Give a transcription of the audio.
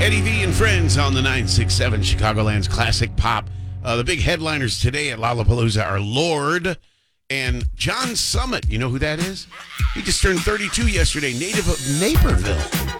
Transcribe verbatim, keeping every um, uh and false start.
Eddie V and Friends on the nine six seven Chicagoland's Classic Pop. Uh, the big headliners today at Lollapalooza are Lorde and John Summit. You know who that is? He just turned thirty-two yesterday, native of Naperville.